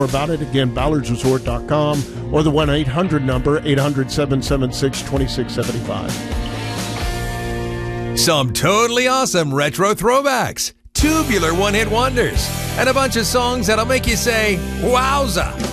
about it. Again, ballardsresort.com or the 1-800 number, 800-776-2675. Some totally awesome retro throwbacks, tubular one-hit wonders, and a bunch of songs that'll make you say, wowza!